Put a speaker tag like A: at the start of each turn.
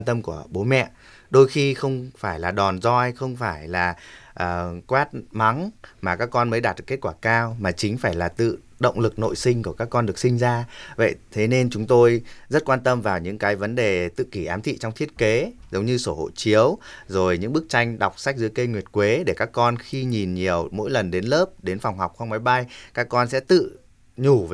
A: tâm của bố mẹ. Đôi khi không phải là đòn roi, không phải là quát mắng mà các con mới đạt được kết quả cao, mà chính phải là tự động lực nội sinh của các con được sinh ra. Vậy thế nên chúng tôi rất quan tâm vào những cái vấn đề tự kỷ ám thị trong thiết kế, giống như sổ hộ chiếu, rồi những bức tranh đọc sách dưới cây nguyệt quế, để các con khi nhìn nhiều mỗi lần đến lớp, đến phòng học khoang máy bay, các con sẽ tự nhủ với